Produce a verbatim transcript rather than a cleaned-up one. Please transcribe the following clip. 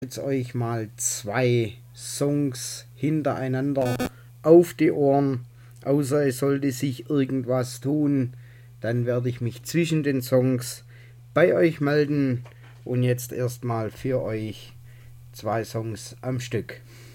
Jetzt euch mal zwei Songs hintereinander auf die Ohren. Außer es sollte sich irgendwas tun, dann werde ich mich zwischen den Songs bei euch melden. Und jetzt erstmal für euch zwei Songs am Stück.